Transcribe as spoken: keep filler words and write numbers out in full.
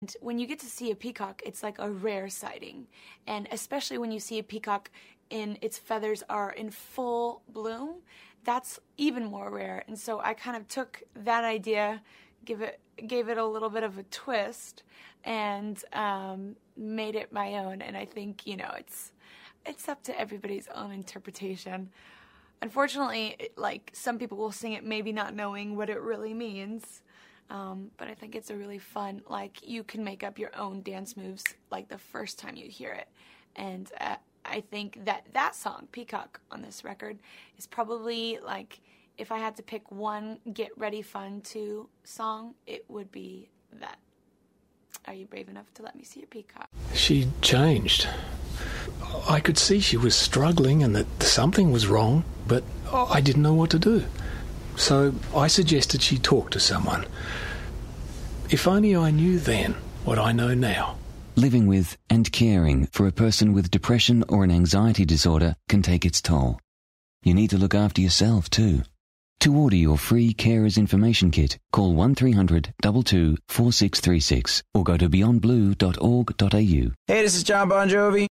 When you get to see a peacock, it's like a rare sighting. And especially when you see a peacock in its feathers are in full bloom, that's even more rare. And so I kind of took that idea, give it, gave it a little bit of a twist, and um, made it my own. And I think, you know, it's it's up to everybody's own interpretation. Unfortunately, it, like, some people will sing it maybe not knowing what it really means. Um, but I think it's a really fun, like, you can make up your own dance moves, like, the first time you hear it. And uh, I think that that song, Peacock, on this record is probably, like, if I had to pick one Get Ready Fun two song, it would be that. Are you brave enough to let me see your peacock? She changed. I could see she was struggling and that something was wrong, but I didn't know what to do. So I suggested she talk to someone. If only I knew then what I know now. Living with and caring for a person with depression or an anxiety disorder can take its toll. You need to look after yourself too. To order your free Carers Information Kit, call one three hundred two two four six three six or go to beyond blue dot org dot a u. Hey, this is John Bon Jovi.